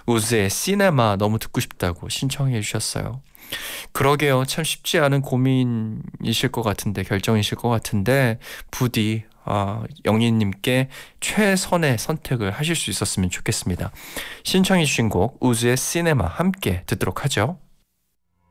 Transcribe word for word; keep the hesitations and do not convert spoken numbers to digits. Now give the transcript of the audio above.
우즈의 시네마 너무 듣고 싶다고 신청해 주셨어요. 그러게요. 참 쉽지 않은 고민이실 것 같은데, 결정이실 것 같은데 부디 아, 영희님께 최선의 선택을 하실 수 있었으면 좋겠습니다. 신청해 주신 곡 우즈의 시네마 함께 듣도록 하죠.